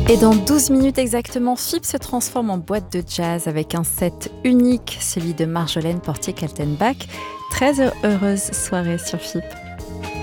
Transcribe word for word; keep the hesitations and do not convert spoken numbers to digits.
Et dans douze minutes exactement, F I P se transforme en boîte de jazz avec un set unique, celui de Marjolaine Portier-Kaltenbach. Très heureuse soirée sur F I P.